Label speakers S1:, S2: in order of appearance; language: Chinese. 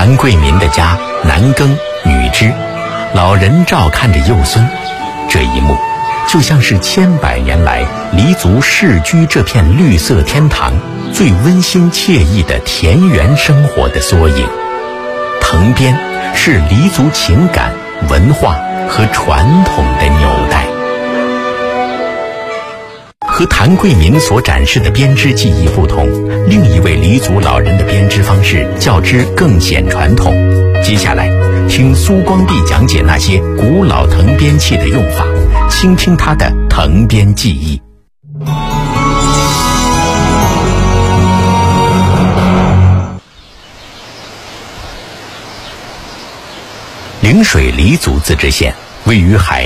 S1: 谭贵民的家男耕女织，老人照看着幼孙，这一幕就像是千百年来黎族世居这片绿色天堂最温馨惬意的田园生活的缩影。藤编是黎族情感、文化和传统的纽带。和谭贵民所展示的编织技艺不同，另一位黎族老人的编织方式较之更显传统。接下来，听苏光弼讲解那些古老藤编器的用法，倾听他的藤编技艺。陵水黎族自治县位于海